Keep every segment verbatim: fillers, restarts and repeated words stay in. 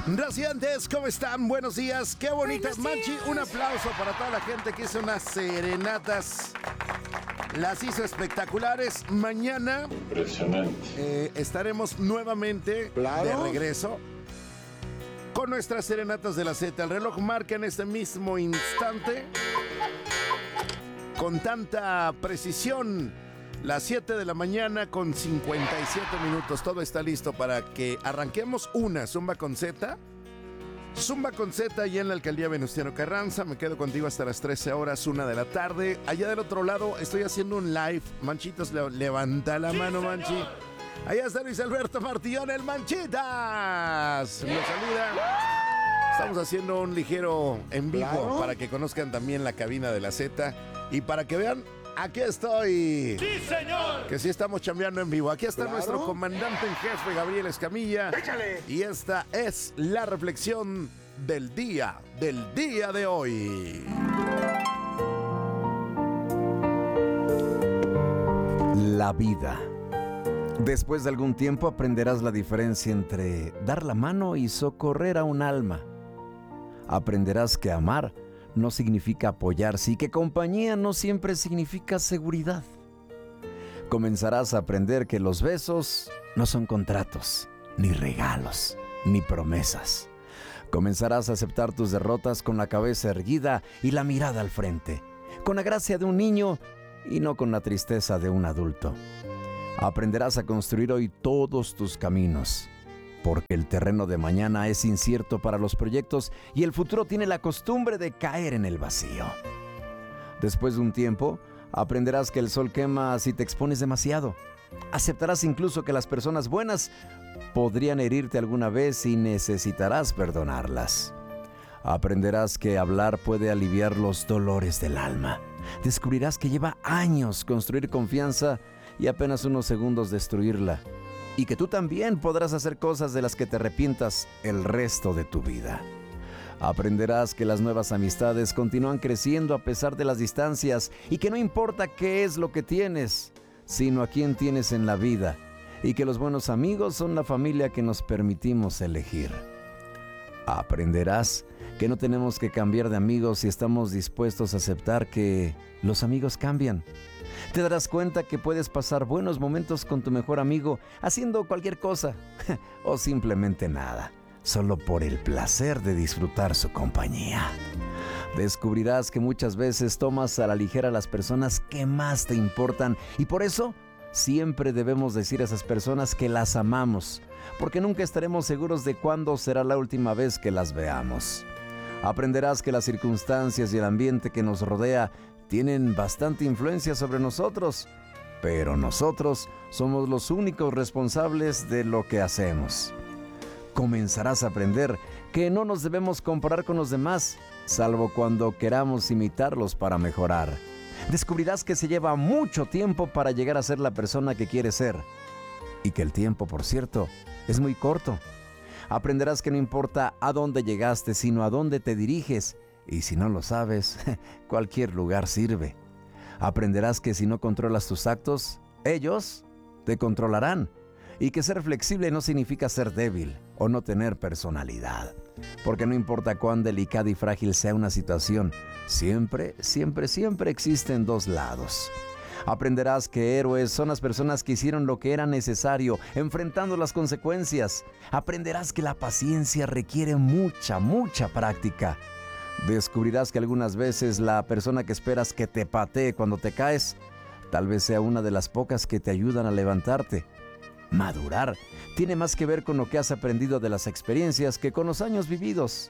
Recientes, ¿cómo están? Buenos días, qué bonitas. Manchi, un aplauso para toda la gente que hizo unas serenatas. Las hizo espectaculares. Mañana Impresionante. eh, estaremos nuevamente Claro. de regreso con nuestras serenatas de la Z. El reloj marca en este mismo instante, con tanta precisión, las siete de la mañana con cincuenta y siete minutos. Todo está listo para que arranquemos una Zumba con Z. Zumba con Z allá en la alcaldía Venustiano Carranza. Me quedo contigo hasta las trece horas, una de la tarde. Allá del otro lado estoy haciendo un live. Manchitos, le- levanta la mano, sí, Manchi. Allá está Luis Alberto Martillón, el Manchitas. Nos saluda. Estamos haciendo un ligero en vivo, Claro. para que conozcan también la cabina de la Z y para que vean. Aquí estoy. ¡Sí, señor! Que sí estamos chambeando en vivo. Aquí está Claro. nuestro comandante en jefe, Gabriel Escamilla. ¡Échale! Y esta es la reflexión del día, del día de hoy. La vida. Después de algún tiempo aprenderás la diferencia entre dar la mano y socorrer a un alma. Aprenderás que amar no significa apoyarse y que compañía no siempre significa seguridad. Comenzarás a aprender que los besos no son contratos, ni regalos, ni promesas. Comenzarás a aceptar tus derrotas con la cabeza erguida y la mirada al frente, con la gracia de un niño y no con la tristeza de un adulto. Aprenderás a construir hoy todos tus caminos, porque el terreno de mañana es incierto para los proyectos y el futuro tiene la costumbre de caer en el vacío. Después de un tiempo, aprenderás que el sol quema si te expones demasiado. Aceptarás incluso que las personas buenas podrían herirte alguna vez y necesitarás perdonarlas. Aprenderás que hablar puede aliviar los dolores del alma. Descubrirás que lleva años construir confianza y apenas unos segundos destruirla. Y que tú también podrás hacer cosas de las que te arrepientas el resto de tu vida. Aprenderás que las nuevas amistades continúan creciendo a pesar de las distancias y que no importa qué es lo que tienes, sino a quién tienes en la vida, y que los buenos amigos son la familia que nos permitimos elegir. Aprenderás que no tenemos que cambiar de amigos si estamos dispuestos a aceptar que los amigos cambian. Te darás cuenta que puedes pasar buenos momentos con tu mejor amigo haciendo cualquier cosa o simplemente nada, solo por el placer de disfrutar su compañía. Descubrirás que muchas veces tomas a la ligera a las personas que más te importan y por eso siempre debemos decir a esas personas que las amamos, porque nunca estaremos seguros de cuándo será la última vez que las veamos. Aprenderás que las circunstancias y el ambiente que nos rodea tienen bastante influencia sobre nosotros, pero nosotros somos los únicos responsables de lo que hacemos. Comenzarás a aprender que no nos debemos comparar con los demás, salvo cuando queramos imitarlos para mejorar. Descubrirás que se lleva mucho tiempo para llegar a ser la persona que quieres ser, y que el tiempo, por cierto, es muy corto. Aprenderás que no importa a dónde llegaste, sino a dónde te diriges. Y si no lo sabes, cualquier lugar sirve. Aprenderás que si no controlas tus actos, ellos te controlarán. Y que ser flexible no significa ser débil o no tener personalidad. Porque no importa cuán delicada y frágil sea una situación, siempre, siempre, siempre existen dos lados. Aprenderás que héroes son las personas que hicieron lo que era necesario, enfrentando las consecuencias. Aprenderás que la paciencia requiere mucha, mucha práctica. Descubrirás que algunas veces la persona que esperas que te patee cuando te caes, tal vez sea una de las pocas que te ayudan a levantarte. Madurar tiene más que ver con lo que has aprendido de las experiencias que con los años vividos.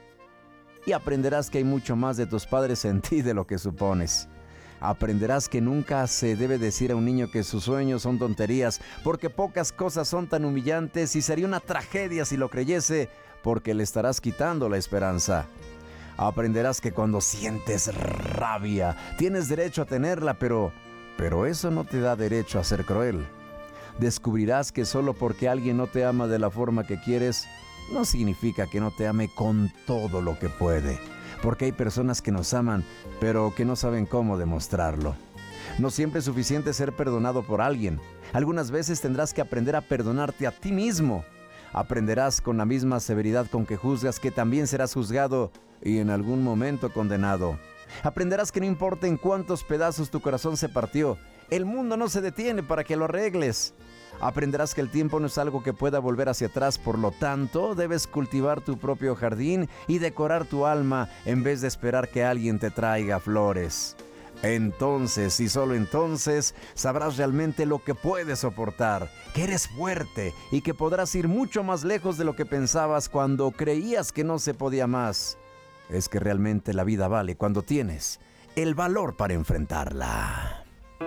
Y aprenderás que hay mucho más de tus padres en ti de lo que supones. Aprenderás que nunca se debe decir a un niño que sus sueños son tonterías, porque pocas cosas son tan humillantes y sería una tragedia si lo creyese, porque le estarás quitando la esperanza. Aprenderás que cuando sientes rabia, tienes derecho a tenerla, pero, pero eso no te da derecho a ser cruel. Descubrirás que solo porque alguien no te ama de la forma que quieres, no significa que no te ame con todo lo que puede. Porque hay personas que nos aman, pero que no saben cómo demostrarlo. No siempre es suficiente ser perdonado por alguien. Algunas veces tendrás que aprender a perdonarte a ti mismo. Aprenderás con la misma severidad con que juzgas que también serás juzgado y en algún momento condenado. Aprenderás que no importa en cuántos pedazos tu corazón se partió, el mundo no se detiene para que lo arregles. Aprenderás que el tiempo no es algo que pueda volver hacia atrás, por lo tanto, debes cultivar tu propio jardín y decorar tu alma en vez de esperar que alguien te traiga flores. Entonces, y solo entonces, sabrás realmente lo que puedes soportar, que eres fuerte y que podrás ir mucho más lejos de lo que pensabas cuando creías que no se podía más. Es que realmente la vida vale cuando tienes el valor para enfrentarla.